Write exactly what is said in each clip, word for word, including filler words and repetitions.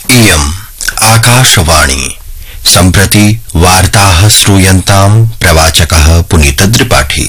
इयम् आकाशवाणी सम्प्रति वार्ताः श्रूयन्ताम् प्रवाचकः पुनीतद्रिपाठी।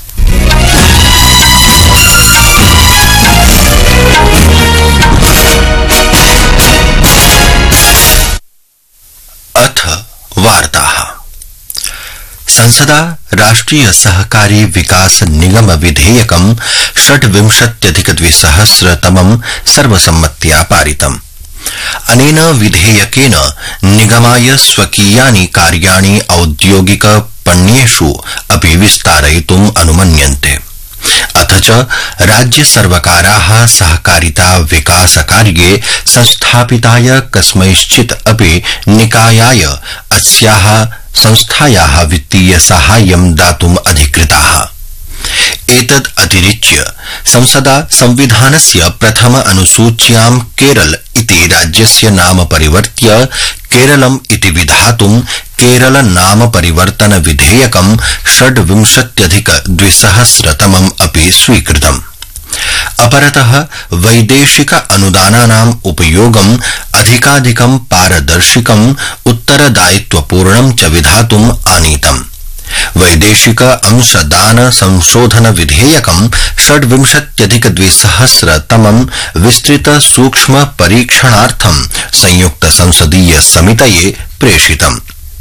अथ वार्ताः। संसदा राष्ट्रिय सहकारी विकास निगम विधेयकं षड्विंशत्यधिक द्विसहस्रतमं सर्वसम्मत्या पारितम्। अनेन विधेयकेन निगमाय स्वकीयानि कार्याणि औद्योगिक पण्येषु अपि विस्तारयितुम् अनुमन्यन्ते। अथ च राज्य सर्वकाराः सहकारिता विकास कार्ये संस्थापिताय कस्मैश्चित् अपि निकायाय अस्याः संस्थायाः वित्तीय साहाय्यं दातुम् अधिकृताः। एतद् अतिरिच्य संसदा संविधानस्य प्रथम अनुसूच्यां केरल इति राज्यस्य नाम परिवर्त्य केरलम् इति विधातुं केरल नाम परिवर्तन विधेयकं षड्विंशत्यधिक द्विसहस्रतमम् अपि स्वीकृतम्। अपरतः वैदेशिक अनुदानानाम् उपयोगम् अधिकाधिकं पारदर्शिकम् उत्तरदायित्वपूर्णं च विधातुम् आनीतम्। वैदेशिक अंशदान संशोधन विधेयकं षड्विंशत्यधिक द्विसहस्रतमं विस्तृत सूक्ष्म परीक्षणार्थं संयुक्त संसदीय समितये प्रेषितम्।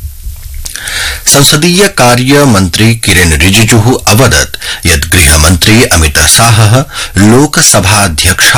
संसदीय कार्य मंत्री किरेन रिजिजू अवदत् यत् गृहमन्त्री अमित शाह लोकसभाध्यक्ष